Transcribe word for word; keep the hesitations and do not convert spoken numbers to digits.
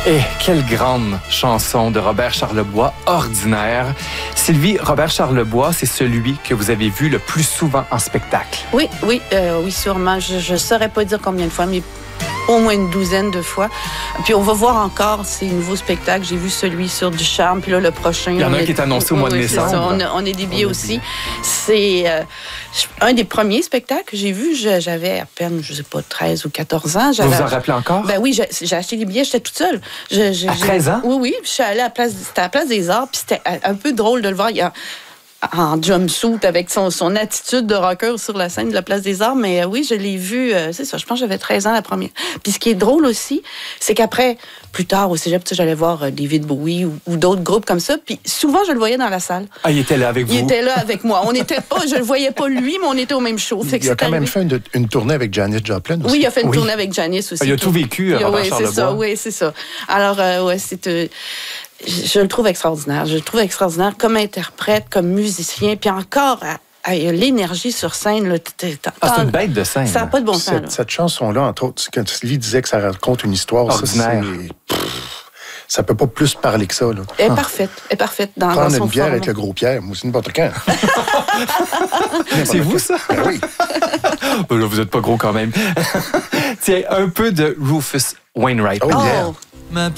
Et quelle grande chanson de Robert Charlebois, Ordinaire. Sylvie, Robert Charlebois, c'est celui que vous avez vu le plus souvent en spectacle. Oui, oui, euh, oui, sûrement. Je ne saurais pas dire combien de fois, mais au moins une douzaine de fois. Puis on va voir encore ces nouveaux spectacles. J'ai vu celui sur Ducharme, puis là, le prochain... Il y en a un est... qui est annoncé au mois de oui, décembre. C'est ça. On, a, on est des billets aussi. C'est euh, un des premiers spectacles que j'ai vu. Je, j'avais à peine, je ne sais pas, treize ou quatorze ans. Vous vous en rappelez encore? Ben oui, j'ai, j'ai acheté des billets, j'étais toute seule. Je, je, à treize ans? Oui, oui. Puis je suis allée à la place, c'était à la place des Arts, puis c'était un peu drôle de le voir. Il y a, en jumpsuit avec son, son attitude de rocker sur la scène de la Place des Arts. Mais euh, oui, je l'ai vu, euh, c'est ça, je pense que j'avais treize ans la première. Puis ce qui est drôle aussi, c'est qu'après, plus tard au cégep, j'allais voir euh, David Bowie ou, ou d'autres groupes comme ça. Puis souvent, je le voyais dans la salle. Ah, il était là avec vous? Il était là avec moi. On était pas, je le voyais pas lui, mais on était au même show. Fait que il a quand arrivé. même fait une, une tournée avec Janis Joplin aussi. Oui, il a fait une oui. tournée avec Janis aussi. Il a tout vécu, oui, Robert oui, Charlebois. c'est ça, oui, c'est ça. Alors, euh, ouais, c'est... Euh, je, je le trouve extraordinaire. Je le trouve extraordinaire comme interprète, comme musicien, puis encore... À, à, l'énergie sur scène. Là, t'es, t'es, ah, c'est une bête de scène. Ça n'a pas de bon sens. Cette, cette chanson-là, entre autres, quand Sylvie disait que ça raconte une histoire, ordinaire. Ça, c'est... Pff, ça peut pas plus parler que ça. Là. Elle est ah. parfaite. Elle est parfaite dans, Prendre dans son une bière forme. avec le gros Pierre, moi aussi, n'importe quand. C'est vous, ça? Ben oui. Ben là, vous n'êtes pas gros quand même. Tiens, un peu de Rufus Wainwright. Oh, yeah. Oh.